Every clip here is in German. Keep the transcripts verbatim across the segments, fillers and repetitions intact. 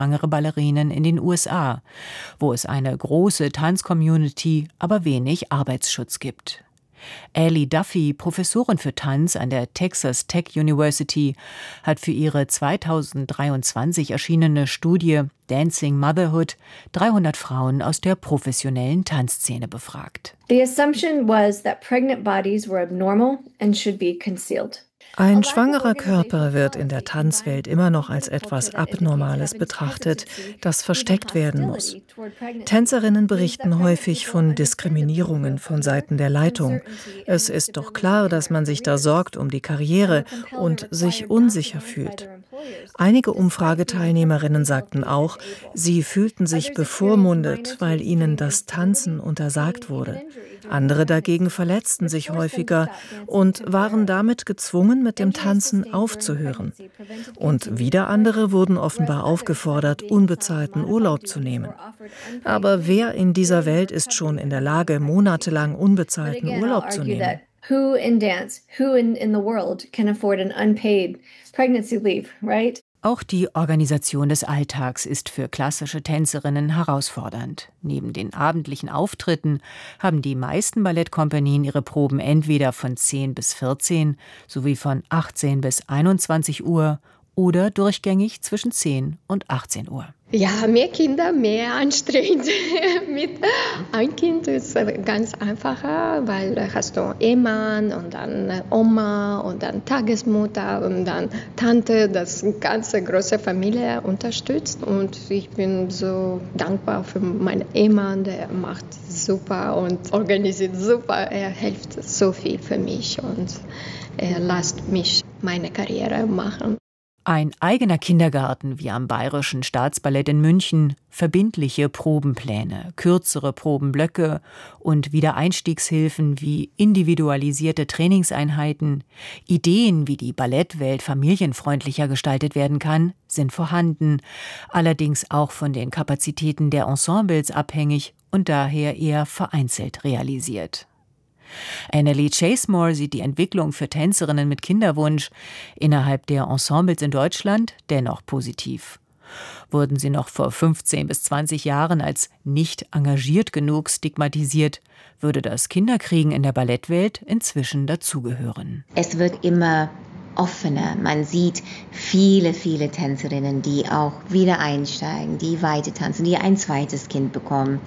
schwangere Ballerinen in den U S A, wo es eine große Tanzcommunity, aber wenig Arbeitsschutz gibt. Ali Duffy, Professorin für Tanz an der Texas Tech University, hat für ihre zweitausenddreiundzwanzig erschienene Studie Dancing Motherhood dreihundert Frauen aus der professionellen Tanzszene befragt. The assumption was that pregnant bodies were abnormal and should be concealed. Ein schwangerer Körper wird in der Tanzwelt immer noch als etwas Abnormales betrachtet, das versteckt werden muss. Tänzerinnen berichten häufig von Diskriminierungen von Seiten der Leitung. Es ist doch klar, dass man sich da sorgt um die Karriere und sich unsicher fühlt. Einige Umfrageteilnehmerinnen sagten auch, sie fühlten sich bevormundet, weil ihnen das Tanzen untersagt wurde. Andere dagegen verletzten sich häufiger und waren damit gezwungen, mit dem Tanzen aufzuhören. Und wieder andere wurden offenbar aufgefordert, unbezahlten Urlaub zu nehmen. Aber wer in dieser Welt ist schon in der Lage, monatelang unbezahlten Urlaub zu nehmen? Who in dance, who in, in the world can afford an unpaid pregnancy leave, right? Auch die Organisation des Alltags ist für klassische Tänzerinnen herausfordernd. Neben den abendlichen Auftritten haben die meisten Ballettkompanien ihre Proben entweder von zehn bis vierzehn sowie von achtzehn bis einundzwanzig Uhr oder durchgängig zwischen zehn und achtzehn Uhr. Ja, mehr Kinder, mehr anstrengend. Mit ein Kind ist ganz einfacher, weil da hast du Ehemann und dann Oma und dann Tagesmutter und dann Tante, das ganze große Familie unterstützt. Und ich bin so dankbar für meinen Ehemann, der macht super und organisiert super. Er hilft so viel für mich und er lässt mich meine Karriere machen. Ein eigener Kindergarten wie am Bayerischen Staatsballett in München, verbindliche Probenpläne, kürzere Probenblöcke und Wiedereinstiegshilfen wie individualisierte Trainingseinheiten, Ideen, wie die Ballettwelt familienfreundlicher gestaltet werden kann, sind vorhanden, allerdings auch von den Kapazitäten der Ensembles abhängig und daher eher vereinzelt realisiert. Annalee Chasmore sieht die Entwicklung für Tänzerinnen mit Kinderwunsch innerhalb der Ensembles in Deutschland dennoch positiv. Wurden sie noch vor fünfzehn bis zwanzig Jahren als nicht engagiert genug stigmatisiert, würde das Kinderkriegen in der Ballettwelt inzwischen dazugehören. Es wird immer offener. Man sieht viele, viele Tänzerinnen, die auch wieder einsteigen, die weiter tanzen, die ein zweites Kind bekommen.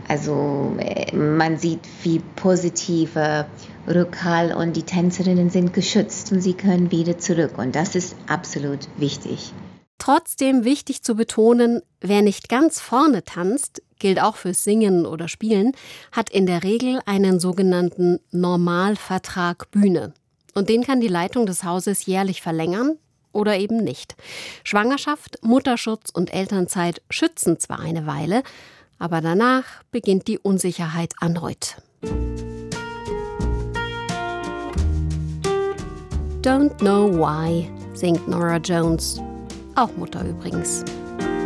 Also man sieht viel positive Rückhalt und die Tänzerinnen sind geschützt und sie können wieder zurück. Und das ist absolut wichtig. Trotzdem wichtig zu betonen, wer nicht ganz vorne tanzt, gilt auch fürs Singen oder Spielen, hat in der Regel einen sogenannten Normalvertrag Bühne. Und den kann die Leitung des Hauses jährlich verlängern oder eben nicht. Schwangerschaft, Mutterschutz und Elternzeit schützen zwar eine Weile, aber danach beginnt die Unsicherheit erneut. Don't know why, singt Norah Jones. Auch Mutter übrigens.